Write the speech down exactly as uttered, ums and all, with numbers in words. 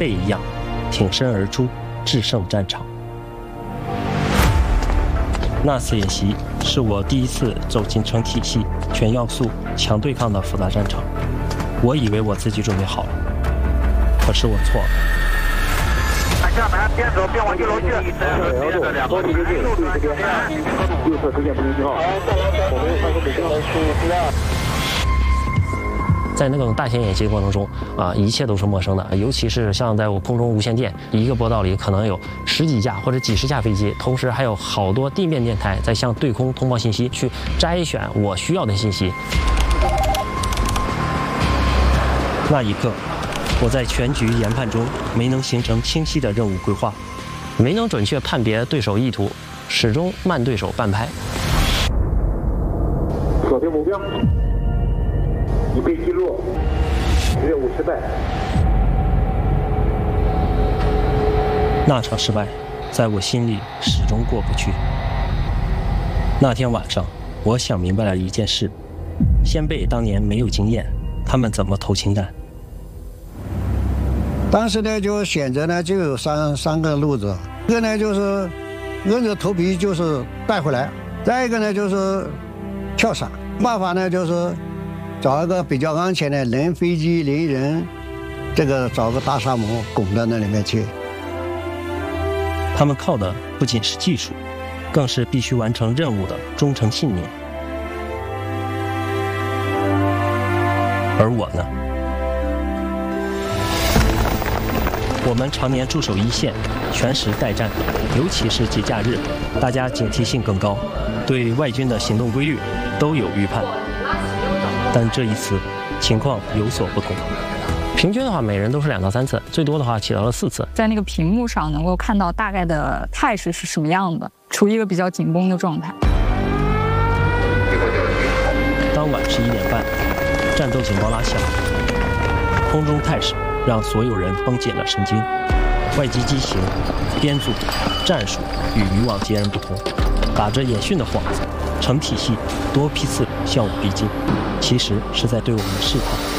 备一样，挺身而出，制胜战场。那次演习是我第一次走进成体系、全要素、强对抗的复杂战场。我以为我自己准备好了，可是我错了。 下南边走边往一楼去，高度接近，注意这边，右侧出现不明信号，我们发出北京号。 在那种大型演习的过程中啊，一切都是陌生的，尤其是像在我空中无线电一个波道里，可能有十几架或者几十架飞机，同时还有好多地面电台在向对空通报信息，去摘选我需要的信息。那一刻，我在全局研判中没能形成清晰的任务规划，没能准确判别对手意图，始终慢对手半拍。 锁定目标。已被击落，任务失败。 那场失败，在我心里始终过不去。那天晚上，我想明白了一件事：先辈当年没有经验，他们怎么投氢弹？ 当时呢，就选择呢就有三三个路子，一个呢就是硬着头皮就是带回来，再一个呢就是跳伞，办法呢就是。找一个比较安全的零飞机、零人，这个找个大沙漠拱到那里面去。 他们靠的不仅是技术，更是必须完成任务的忠诚信念。而我呢？我们常年驻守一线，全时待战，尤其是节假日，大家警惕性更高，对外军的行动规律都有预判。但这一次情况有所不同，平均的话每人都是两到三次，最多的话起到了四次。 在那个屏幕上能够看到大概的态势是什么样的，处于一个比较紧绷的状态。 当晚十一点半，战斗警报拉响，空中态势让所有人绷紧了神经。外机机型、编组、战术与以往截然不同，打着演训的幌子，成体系多批次向我逼近，其实是在对我们试探。